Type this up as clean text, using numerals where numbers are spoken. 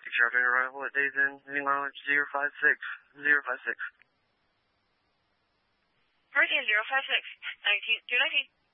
Charter arrival at Days Inn, heading mileage 056. 056. Meridian 056, 219.